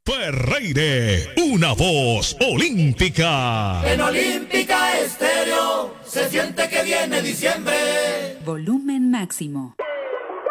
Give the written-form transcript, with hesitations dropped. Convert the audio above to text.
Ferreire, una voz olímpica. En Olímpica Estéreo se siente que viene diciembre. Volumen máximo.